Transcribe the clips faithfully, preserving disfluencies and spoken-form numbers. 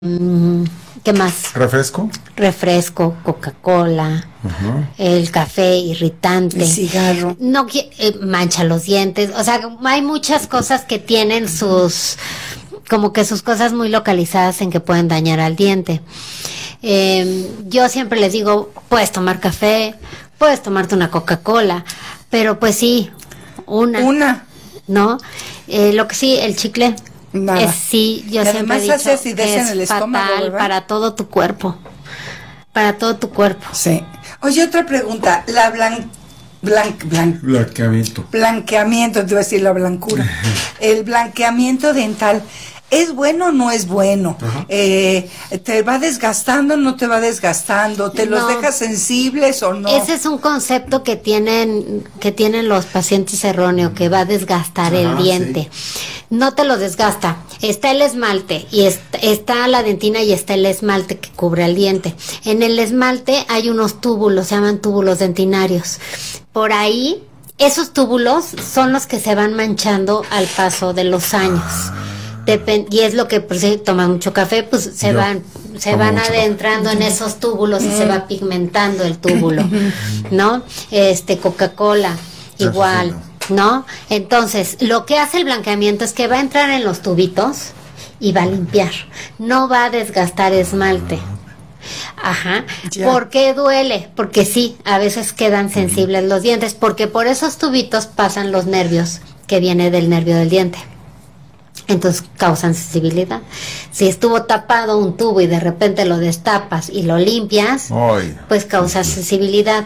Mm, ¿Qué más? ¿Refresco? Refresco, Coca-Cola, Ajá. el café irritante. El cigarro. No qui- eh, mancha los dientes. O sea, hay muchas cosas que tienen sus, como que sus cosas muy localizadas en que pueden dañar al diente. Eh, yo siempre les digo, puedes tomar café, puedes tomarte una Coca-Cola, pero pues sí, una. Una. ¿No? Eh, lo que sí, el chicle. Nada. Es, sí, yo Y siempre he además dicho hace acidez que en el es estómago, fatal ¿verdad? para todo tu cuerpo, para todo tu cuerpo. Sí. Oye, otra pregunta. La blan... Blan... Blan... Blanqueamiento. Blanqueamiento, te iba a decir la blancura. El blanqueamiento dental, ¿es bueno o no es bueno? Eh, ¿Te va desgastando o no te va desgastando? ¿Te los No. deja sensibles o no? Ese es un concepto que tienen que tienen los pacientes erróneo, que va a desgastar el Ah, diente. No te lo desgasta. Está el esmalte y está, está la dentina y está el esmalte que cubre el diente. En el esmalte hay unos túbulos, se llaman túbulos dentinarios. Por ahí, esos túbulos son los que se van manchando al paso de los años. Depen- y es lo que, pues, si toman mucho café, pues se Yo van se tomo van mucho adentrando en esos túbulos y se va pigmentando el túbulo, ¿no? Este, Coca-Cola, Sí, igual, sí, ¿no? Entonces, lo que hace el blanqueamiento es que va a entrar en los tubitos y va a limpiar, no va a desgastar esmalte. Ajá. Ya. ¿Por qué duele? Porque sí, a veces quedan sensibles los dientes, porque por esos tubitos pasan los nervios que viene del nervio del diente. Entonces causan sensibilidad. Si estuvo tapado un tubo y de repente lo destapas y lo limpias, Ay. pues causa sensibilidad.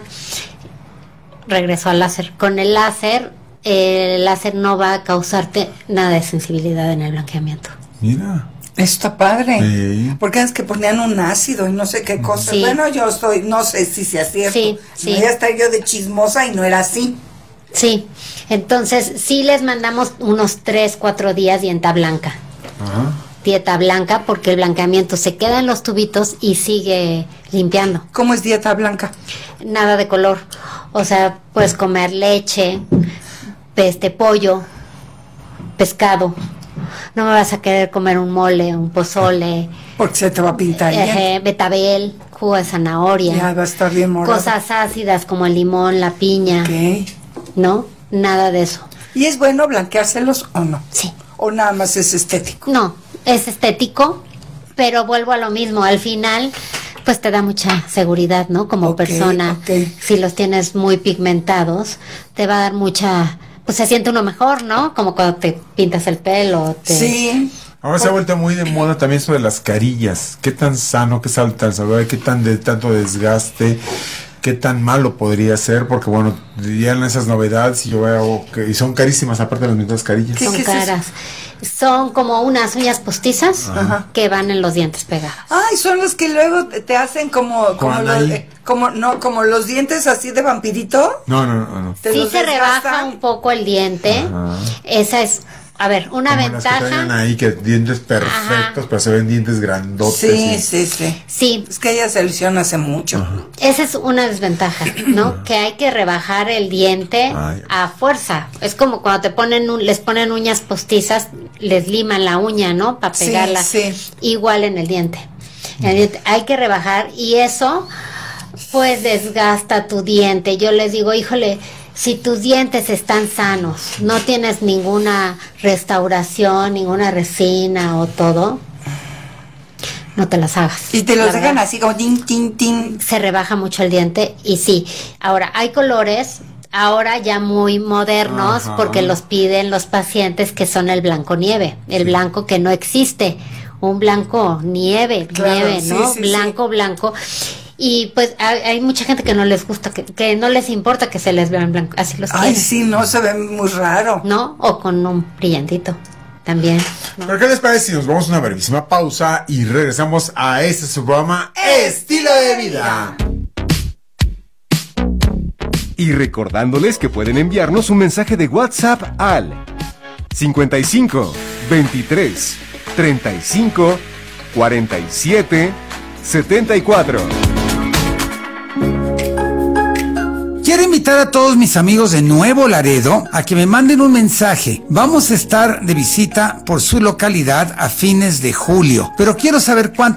Regreso al láser. Con el láser, eh, el láser no va a causarte nada de sensibilidad en el blanqueamiento. Mira. Está padre. Sí. Porque es que ponían un ácido y no sé qué cosa. Sí. Bueno, yo soy, no sé si sea cierto. Sí, sí. No, ya estar yo de chismosa y no era así. Sí, entonces sí les mandamos unos tres, cuatro días dieta blanca. Ajá. Dieta blanca porque el blanqueamiento se queda en los tubitos y sigue limpiando. ¿Cómo es dieta blanca? Nada de color. O sea, puedes comer leche, este pollo, pescado. No me vas a querer comer un mole, un pozole, Porque se te va a pintar bien. eh, betabel, jugo de zanahoria, Ya va a estar bien morado. cosas ácidas como el limón, la piña, Ok. ¿no? Nada de eso. ¿Y es bueno blanqueárselos o no? Sí. ¿O nada más es estético? No, es estético, pero vuelvo a lo mismo. Al final, pues te da mucha seguridad, ¿no? Como Ok, persona, ok. si los tienes muy pigmentados, te va a dar mucha, pues se siente uno mejor, ¿no? Como cuando te pintas el pelo. Te... Sí. Ahora se ha vuelto muy de moda también eso de las carillas. ¿Qué tan sano, qué tan saludable, qué tan de tanto desgaste, qué tan malo podría ser? Porque bueno, ya en esas novedades y yo veo que y son carísimas aparte de las mismas carillas. ¿Qué- Son qué es caras. Son como unas uñas postizas Ajá. que van en los dientes pegados. Ay, son los que luego te te hacen como, como Con los, ahí. eh, como, no, como los dientes así de vampirito. No, no, no, no. Te Sí los se rebaja desgastan. un poco el diente. Ajá. Esa es, a ver, una Como las que traen ventaja. ahí, que dientes perfectos, Ajá. pero se ven dientes grandotes. Sí, y- sí, sí. Sí, Es que ella se ilusiona hace mucho. esa es una desventaja, ¿no? Que hay que rebajar el diente Ay. a fuerza. Es como cuando te ponen un- les ponen uñas postizas, les liman la uña, ¿no? Para Sí, pegarla. sí. Igual en el diente. En el diente hay que rebajar y eso pues desgasta tu diente. Yo les digo, híjole, si tus dientes están sanos, no tienes ninguna restauración, ninguna resina o todo, no te las hagas. Y te los La dejan verdad. así como tin, tin, tin. Se rebaja mucho el diente y sí. Ahora, hay colores ahora ya muy modernos Ajá. porque los piden los pacientes que son el blanco nieve, el blanco que no existe, un blanco nieve, Claro, nieve, sí, ¿no? sí, blanco, blanco. Y pues hay, hay mucha gente que no les gusta, que, que no les importa que se les vean blanco, así los Ay, quieren, sí, no, se ve muy raro. ¿no? O con un brillantito también. ¿no? ¿Pero qué les parece si nos vamos a una brevísima pausa y regresamos a este su programa Estilo de Vida? Y recordándoles que pueden enviarnos un mensaje de WhatsApp al cincuenta y cinco, veintitrés, treinta y cinco, cuarenta y siete, setenta y cuatro. ¿Quiere invitar a todos mis amigos de Nuevo Laredo a que me manden un mensaje. Vamos a estar de visita por su localidad a fines de julio, pero quiero saber cuánto